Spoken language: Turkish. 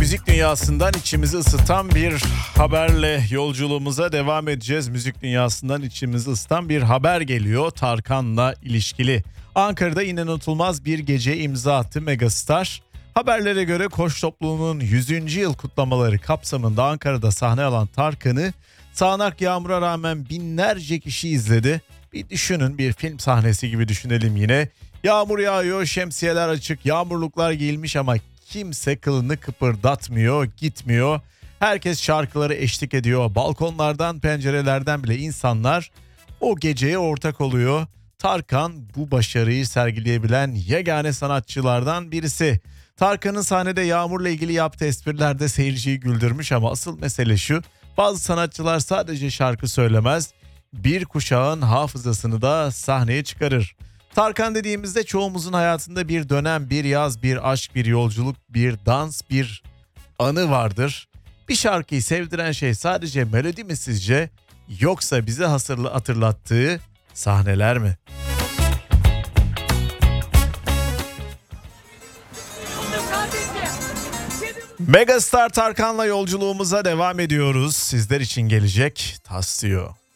Müzik dünyasından içimizi ısıtan bir haberle yolculuğumuza devam edeceğiz. Müzik dünyasından içimizi ısıtan bir haber geliyor Tarkan'la ilişkili. Ankara'da inanılmaz bir gece imza attı megastar. Haberlere göre Koç topluluğunun 100. yıl kutlamaları kapsamında Ankara'da sahne alan Tarkan'ı sağanak yağmura rağmen binlerce kişi izledi. Bir düşünün, bir film sahnesi gibi düşünelim yine. Yağmur yağıyor, şemsiyeler açık, yağmurluklar giyilmiş ama kimse kılını kıpırdatmıyor, gitmiyor. Herkes şarkıları eşlik ediyor. Balkonlardan, pencerelerden bile insanlar o geceye ortak oluyor. Tarkan bu başarıyı sergileyebilen yegane sanatçılardan birisi. Tarkan'ın sahnede yağmurla ilgili yaptığı espriler de seyirciyi güldürmüş ama asıl mesele şu: bazı sanatçılar sadece şarkı söylemez, bir kuşağın hafızasını da sahneye çıkarır. Tarkan dediğimizde çoğumuzun hayatında bir dönem, bir yaz, bir aşk, bir yolculuk, bir dans, bir anı vardır. Bir şarkıyı sevdiren şey sadece melodi mi sizce, yoksa bize hatırlattığı sahneler mi? Megastar Tarkan'la yolculuğumuza devam ediyoruz. Sizler için gelecek Taslıyor.